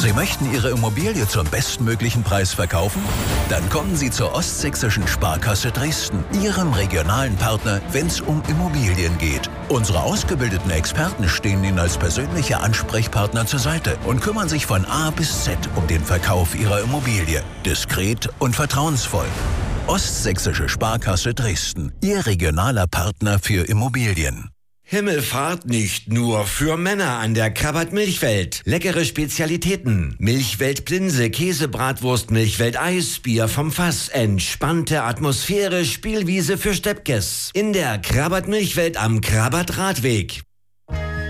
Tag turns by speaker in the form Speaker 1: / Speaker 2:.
Speaker 1: Sie möchten Ihre Immobilie zum bestmöglichen Preis verkaufen? Dann kommen Sie zur Ostsächsischen Sparkasse Dresden, Ihrem regionalen Partner, wenn es um Immobilien geht. Unsere ausgebildeten Experten stehen Ihnen als persönliche Ansprechpartner zur Seite und kümmern sich von A bis Z um den Verkauf Ihrer Immobilie. Diskret und vertrauensvoll. Ostsächsische Sparkasse Dresden, Ihr regionaler Partner für Immobilien.
Speaker 2: Himmelfahrt nicht nur für Männer an der Krabbat Milchwelt. Leckere Spezialitäten. Milchwelt Plinse, Käsebratwurst, Milchwelt Eis, Bier vom Fass. Entspannte Atmosphäre, Spielwiese für Steppkes. In der Krabbat Milchwelt am Krabbat Radweg.